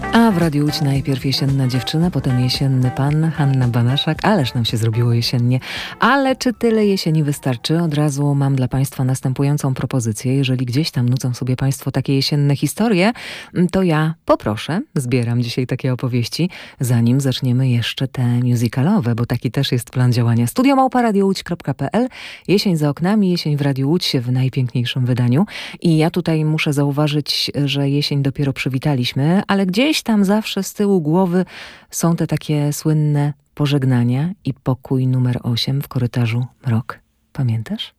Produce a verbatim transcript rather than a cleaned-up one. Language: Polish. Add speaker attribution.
Speaker 1: A w Radiu Łódź najpierw Jesienna dziewczyna, potem Jesienny pan, Hanna Banaszak. Ależ nam się zrobiło jesiennie. Ale czy tyle jesieni wystarczy? Od razu mam dla Państwa następującą propozycję. Jeżeli gdzieś tam nucą sobie Państwo takie jesienne historie, to ja poproszę, zbieram dzisiaj takie opowieści, zanim zaczniemy jeszcze te musicalowe, bo taki też jest plan działania. studio małpa radio łódź kropka pe el. Jesień za oknami, jesień w Radiu Łódź w najpiękniejszym wydaniu. I ja tutaj muszę zauważyć, że jesień dopiero przywitaliśmy, ale gdzieś tam zawsze z tyłu głowy są te takie słynne pożegnania i pokój numer osiem w korytarzu mrok. Pamiętasz?